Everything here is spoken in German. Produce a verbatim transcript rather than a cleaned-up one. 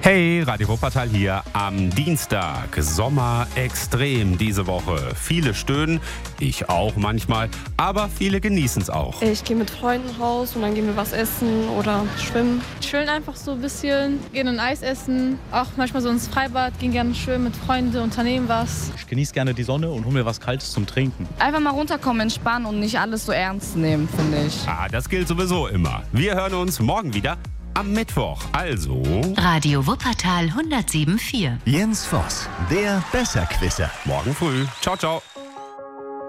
Hey, Radio Wuppertal hier am Dienstag. Sommer extrem diese Woche. Viele stöhnen, ich auch manchmal, aber viele genießen es auch. Ich gehe mit Freunden raus und dann gehen wir was essen oder schwimmen. Chillen einfach so ein bisschen, gehen ein Eis essen, auch manchmal so ins Freibad, gehen gerne schwimmen mit Freunden, unternehmen was. Ich genieße gerne die Sonne und hole mir was Kaltes zum Trinken. Einfach mal runterkommen, entspannen und nicht alles so ernst nehmen, finde ich. Ah, das gilt sowieso immer. Wir hören uns morgen wieder am Mittwoch. Also Radio Wuppertal hundertsieben Komma vier. Jens Voss, der Besserquisser. morgen früh. Ciao, ciao.